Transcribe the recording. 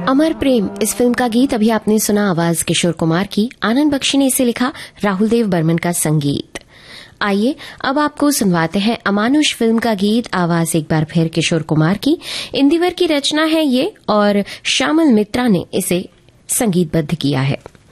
अमर प्रेम इस फिल्म का गीत अभी आपने सुना, आवाज किशोर कुमार की। आनंद बख्शी ने इसे लिखा, राहुल देव बर्मन का संगीत। आइए अब आपको सुनवाते हैं अमानुष फिल्म का गीत, आवाज एक बार फिर किशोर कुमार की। इंदिवर की रचना है ये और श्यामल मित्रा ने इसे संगीतबद्ध किया है।